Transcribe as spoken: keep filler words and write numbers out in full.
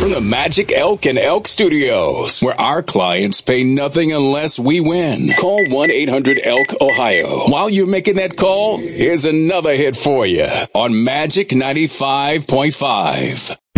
From the Magic Elk and Elk Studios, where our clients pay nothing unless we win. Call one eight hundred elk ohio. While you're making that call, here's another hit for you on Magic ninety-five point five.